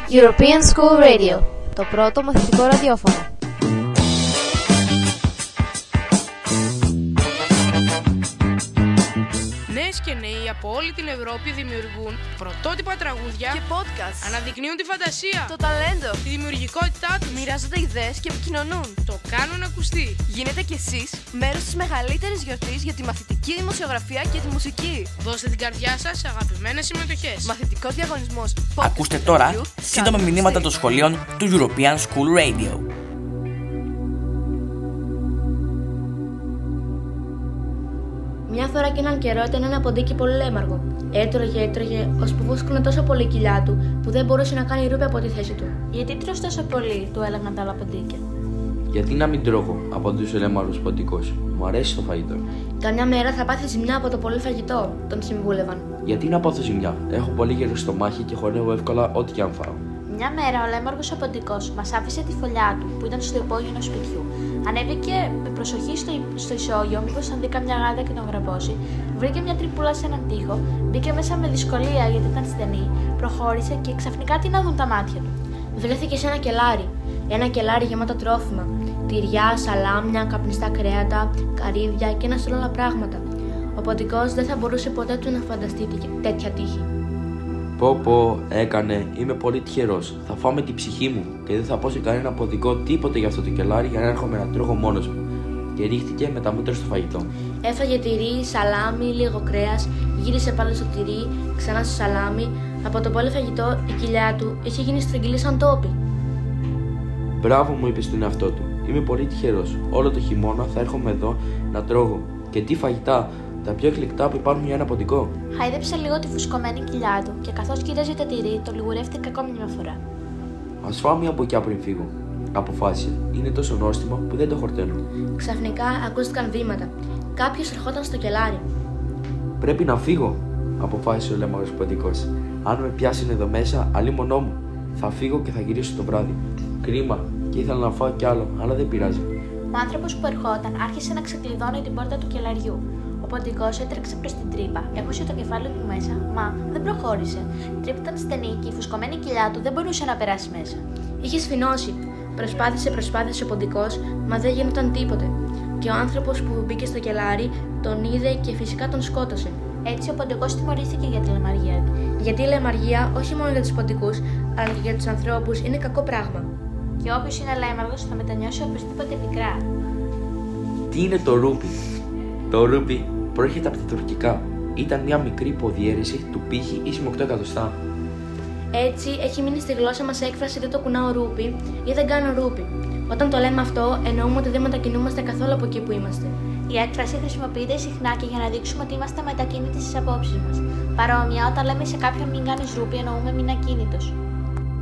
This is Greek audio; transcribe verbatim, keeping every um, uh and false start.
European School Radio, το πρώτο μαθητικό ραδιόφωνο. Νέες και νέοι από όλη την Ευρώπη δημιουργούν πρωτότυπα τραγούδια και podcast. Αναδεικνύουν τη φαντασία, το ταλέντο, τη δημιουργικότητά τους. Μοιράζονται ιδέες και επικοινωνούν. Το κάνουν ακουστεί. Γίνετε κι εσείς μέρος της μεγαλύτερης γιορτής για τη μαθητική δημοσιογραφία και τη μουσική. Δώστε την καρδιά σας σε αγαπημένες συμμετοχές. Μαθητικός διαγωνισμός. Ακούστε τώρα σύντομα μηνύματα των σχολείων του European School Radio. Μια φορά και έναν καιρό ήταν ένα ποντίκι πολύ λέμαργο. Έτρωγε, έτρωγε, ώσπου βούσκωνε τόσο πολύ η κοιλιά του που δεν μπορούσε να κάνει ρούπι από τη θέση του. Γιατί τρως τόσο πολύ, του έλεγαν τα άλλα ποντίκια. Γιατί να μην τρώγω, απαντούσε ο λέμαργος ποντικός. Μου αρέσει το φαγητό. Καμιά μέρα θα πάθει ζημιά από το πολύ φαγητό, τον συμβούλευαν. Γιατί να πάθω ζημιά, έχω πολύ γερό στομάχι και χορεύω εύκολα ό,τι και αν φάω. Μια μέρα ο λέμαργος ο ποντικός μας άφησε τη φωλιά του που ήταν στο υπόγειο σπιτιού. Ανέβηκε με προσοχή στο, στο ισόγειο, μήπως αν δει καμιά γάτα και τον γραπώσει. Βρήκε μια τρυπούλα σε έναν τοίχο, μπήκε μέσα με δυσκολία γιατί ήταν στενή, προχώρησε και ξαφνικά τι να δουν τα μάτια του. Βρέθηκε σε ένα κελάρι. Ένα κελάρι γεμάτο τρόφιμα. Τυριά, σαλάμια, καπνιστά κρέατα, καρύδια και ένα σωρό άλλα πράγματα. Ο ποντικός δεν θα μπορούσε ποτέ του να φανταστεί τέτοια τύχη. Πω πω, έκανε, είμαι πολύ τυχερός. Θα φάω με την ψυχή μου και δεν θα πω σε κανένα ποντικό τίποτε για αυτό το κελάρι για να έρχομαι να τρώγω μόνος μου. Και ρίχτηκε με τα μούτρα στο φαγητό. Έφαγε τυρί, σαλάμι, λίγο κρέας, γύρισε πάλι στο τυρί, ξανά στο σαλάμι. Από το πολύ φαγητό η κοιλιά του είχε γίνει στρογγυλή σαν τόπι. Μπράβο, μου είπε στον εαυτό του. Είμαι πολύ τυχερός. Όλο το χειμώνα θα έρχομαι εδώ να τρώγω. Και τι φαγητά! Τα πιο εκλεκτά που υπάρχουν για ένα ποντικό. Χάιδεψε λίγο τη φουσκωμένη κοιλιά του και καθώς κοίταζε το τυρί, το λιγουρεύτηκε ακόμη μια φορά. Ας φάω μια μπουκιά πριν φύγω. Αποφάσισε. Είναι τόσο νόστιμο που δεν το χορταίνω. Ξαφνικά ακούστηκαν βήματα. Κάποιος ερχόταν στο κελάρι. Πρέπει να φύγω, αποφάσισε ο λέμαργος ποντικός. Αν με πιάσουν εδώ μέσα, αλίμονό μου. Θα φύγω και θα γυρίσω το βράδυ. Κρίμα, και ήθελα να φάω κι άλλο, αλλά δεν πειράζει. Ο άνθρωπος που ερχόταν άρχισε να ξεκλειδώνει την πόρτα του κελαριού. Ο ποντικός έτρεξε προς την τρύπα, έπουσε το κεφάλι του μέσα, μα δεν προχώρησε. Η τρύπα ήταν στενή και η φουσκωμένη κοιλιά του δεν μπορούσε να περάσει μέσα. Είχε σφινώσει. Προσπάθησε, προσπάθησε ο ποντικός, μα δεν γινόταν τίποτε. Και ο άνθρωπος που μπήκε στο κελάρι τον είδε και φυσικά τον σκότωσε. Έτσι ο ποντικός τιμωρήθηκε για τη λεμαργία του. Γιατί η λεμαργία, όχι μόνο για τους ποντικούς, αλλά και για τους ανθρώπους, είναι κακό πράγμα. Και όποιος είναι λέμαργος θα μετανιώσει οπωσδήποτε πικρά. Τι είναι το ρούπι? Το ρούπι προέρχεται από τα τουρκικά. Ήταν μια μικρή υποδιέρεση του πύχη ίση με οκτώ εκατοστά. Έτσι έχει μείνει στη γλώσσα μας έκφραση δεν το κουνάω ρούπι ή δεν κάνω ρούπι. Όταν το λέμε αυτό, εννοούμε ότι δεν μετακινούμαστε καθόλου από εκεί που είμαστε. Η έκφραση χρησιμοποιείται συχνά και για να δείξουμε ότι είμαστε μετακίνητοι στις απόψεις μας. Παρόμοια, όταν λέμε σε κάποιον μην κάνεις ρούπι, εννοούμε μην ακίνητος.